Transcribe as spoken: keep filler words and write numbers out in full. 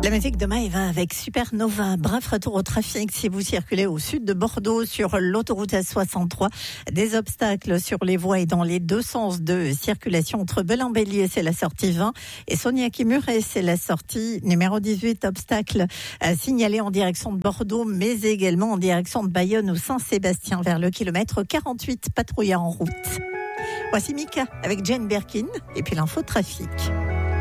La musique de Maëva avec Supernova. Bref retour au trafic si vous circulez au sud de Bordeaux sur l'autoroute S soixante-trois. Des obstacles sur les voies et dans les deux sens de circulation entre Belin-Bélier, c'est la sortie vingt, et Soignac-Muret, c'est la sortie numéro dix-huit. Obstacle euh, signalé en direction de Bordeaux, mais également en direction de Bayonne ou Saint-Sébastien vers le kilomètre quarante-huit. Patrouilleur en route. Voici Mika avec Jane Birkin et puis l'info trafic.